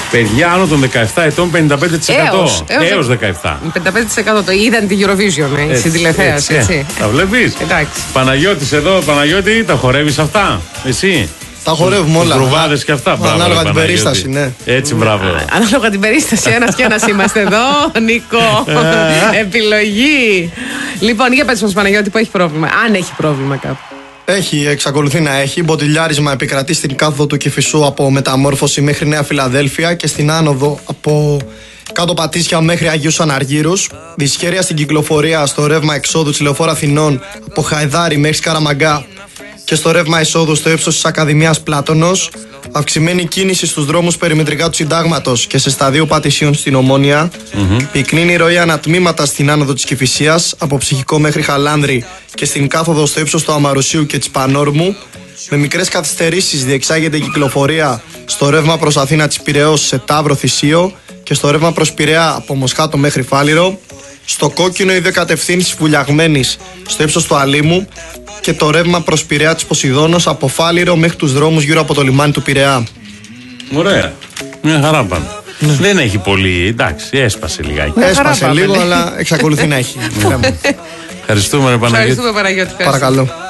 Παιδιά άνω των 17 ετών 55%. Έως 17. 55% το είδαν τη Eurovision στην τηλεθέαση. Έτσι. Τα βλέπεις. Εντάξει. Παναγιώτης εδώ, Παναγιώτη, τα χορεύεις αυτά, εσύ? Τα χορεύουμε όλα. Βρουβάδες και αυτά. Ανάλογα την περίσταση, ναι. Έτσι, μπράβο. Ανάλογα την περίσταση, ένας και ένας είμαστε εδώ, Νίκο. Επιλογή. Λοιπόν, για πες μας, Παναγιώτη, που έχει πρόβλημα. Αν έχει πρόβλημα κάπου. Εξακολουθεί να έχει. Μποτιλιάρισμα επικρατεί στην κάθοδο του Κηφισού από Μεταμόρφωση μέχρι Νέα Φιλαδέλφια και στην άνοδο από Κάτω Πατήσια μέχρι Αγίους Αναργύρους. Δυσχέρεια στην κυκλοφορία στο ρεύμα εξόδου της Λεωφόρου Αθηνών από Χαϊδάρη μέχρι Σκαραμαγκά και στο ρεύμα εισόδου στο ύψος της Ακαδημίας Πλάτωνος. Αυξημένη κίνηση στους δρόμους περιμετρικά του Συντάγματος και σε σταδίο Πατησίων στην Ομόνια. Πυκνή ροή ανατμήματα στην άνοδο της Κηφισίας από Ψυχικό μέχρι Χαλάνδρη και στην κάθοδο στο ύψος του Αμαρουσίου και της Πανόρμου. Με μικρές καθυστερήσεις διεξάγεται η κυκλοφορία στο ρεύμα προς Αθήνα της Πειραιώς σε Ταύρο Θησίο και στο ρεύμα προς Πειραιά από Μοσχάτο μέχρι Φάληρο. Στο κόκκινο οι δύο κατευθύνσεις βουλιαγμένης στο ύψος του Αλήμου και το ρεύμα προς Πειραιά της Ποσειδώνος από Φάληρο μέχρι τους δρόμους γύρω από το λιμάνι του Πειραιά. Ωραία. Μια χαρά πάμε. Δεν έχει πολύ, εντάξει, έσπασε λιγάκι. Έσπασε λίγο, αλλά εξακολουθεί να έχει. Ευχαριστούμε, Παναγιώτη. Ευχαριστούμε, Παναγιώτη. Παρακαλώ.